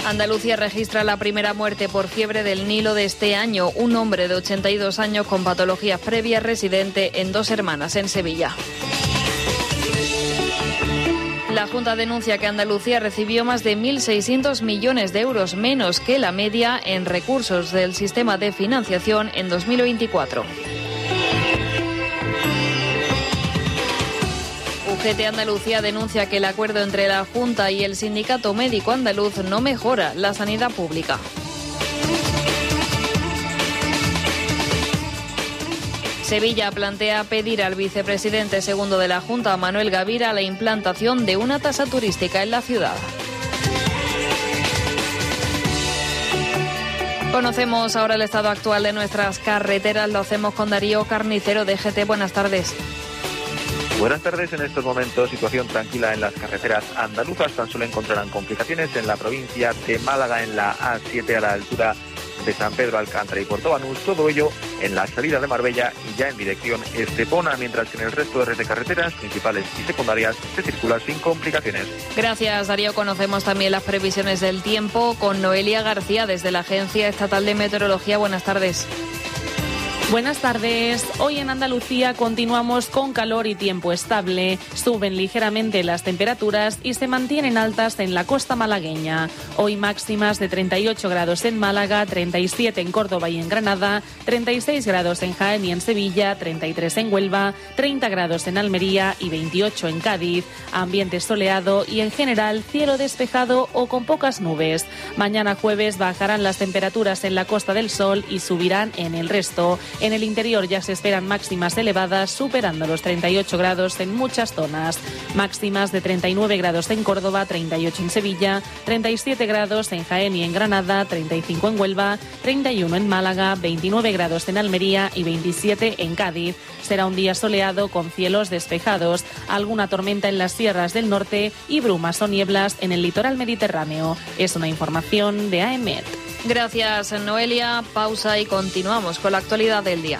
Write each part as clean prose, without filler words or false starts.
Andalucía registra la primera muerte por fiebre del Nilo de este año. Un hombre de 82 años con patologías previas residente en Dos Hermanas, en Sevilla. La Junta denuncia que Andalucía recibió más de 1.600 millones de euros menos que la media en recursos del sistema de financiación en 2024. UGT Andalucía denuncia que el acuerdo entre la Junta y el Sindicato Médico Andaluz no mejora la sanidad pública. Sevilla plantea pedir al vicepresidente segundo de la Junta, Manuel Gavira, la implantación de una tasa turística en la ciudad. Conocemos ahora el estado actual de nuestras carreteras. Lo hacemos con Darío Carnicero de GT. Buenas tardes. Buenas tardes. En estos momentos, situación tranquila en las carreteras andaluzas. Tan solo encontrarán complicaciones en la provincia de Málaga, en la A7 a la altura de San Pedro Alcántara y Puerto Banús. Todo ello en la salida de Marbella y ya en dirección Estepona, mientras que en el resto de red de carreteras principales y secundarias se circula sin complicaciones. Gracias, Darío. Conocemos también las previsiones del tiempo con Noelia García desde la Agencia Estatal de Meteorología. Buenas tardes. Buenas tardes. Hoy en Andalucía continuamos con calor y tiempo estable. Suben ligeramente las temperaturas y se mantienen altas en la costa malagueña. Hoy máximas de 38 grados en Málaga, 37 en Córdoba y en Granada, 36 grados en Jaén y en Sevilla, 33 en Huelva, 30 grados en Almería y 28 en Cádiz. Ambiente soleado y en general cielo despejado o con pocas nubes. Mañana jueves bajarán las temperaturas en la Costa del Sol y subirán en el resto. En el interior ya se esperan máximas elevadas, superando los 38 grados en muchas zonas. Máximas de 39 grados en Córdoba, 38 en Sevilla, 37 grados en Jaén y en Granada, 35 en Huelva, 31 en Málaga, 29 grados en Almería y 27 en Cádiz. Será un día soleado con cielos despejados, alguna tormenta en las sierras del norte y brumas o nieblas en el litoral mediterráneo. Es una información de AEMET. Gracias, Noelia. Pausa y continuamos con la actualidad del día.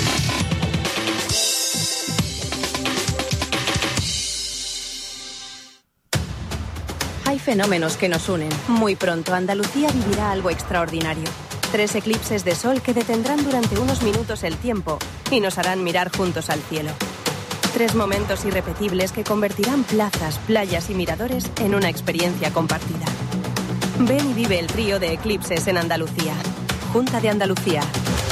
Hay fenómenos que nos unen. Muy pronto Andalucía vivirá algo extraordinario. 3 eclipses de sol que detendrán durante unos minutos el tiempo y nos harán mirar juntos al cielo. 3 momentos irrepetibles que convertirán plazas, playas y miradores en una experiencia compartida. Ven y vive el trío de eclipses en Andalucía. Junta de Andalucía.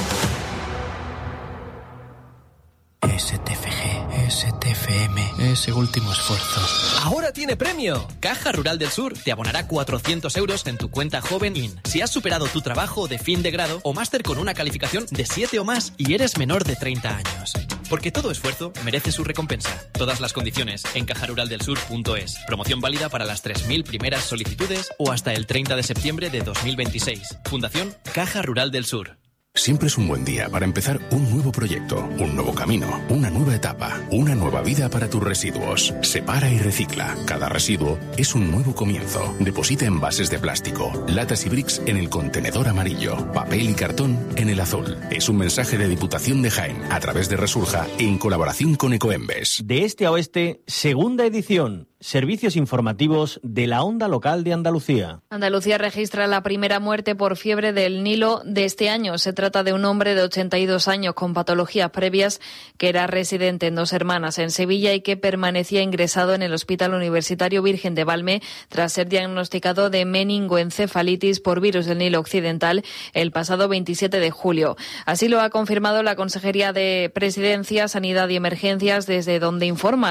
STFM, ese último esfuerzo. ¡Ahora tiene premio! Caja Rural del Sur te abonará 400 euros en tu cuenta Joven IN. Si has superado tu trabajo de fin de grado o máster con una calificación de 7 o más y eres menor de 30 años. Porque todo esfuerzo merece su recompensa. Todas las condiciones en cajaruraldelsur.es. Promoción válida para las 3.000 primeras solicitudes o hasta el 30 de septiembre de 2026. Fundación Caja Rural del Sur. Siempre es un buen día para empezar un nuevo proyecto, un nuevo camino, una nueva etapa, una nueva vida para tus residuos. Separa y recicla. Cada residuo es un nuevo comienzo. Deposita envases de plástico, latas y bricks en el contenedor amarillo, papel y cartón en el azul. Es un mensaje de Diputación de Jaén a través de Resurja en colaboración con Ecoembes. De este a oeste, segunda edición. Servicios informativos de la Onda Local de Andalucía. Andalucía registra la primera muerte por fiebre del Nilo de este año. Se trata de un hombre de 82 años con patologías previas que era residente en Dos Hermanas, en Sevilla, y que permanecía ingresado en el Hospital Universitario Virgen de Valme tras ser diagnosticado de meningoencefalitis por virus del Nilo Occidental el pasado 27 de julio. Así lo ha confirmado la Consejería de Presidencia, Sanidad y Emergencias, desde donde informan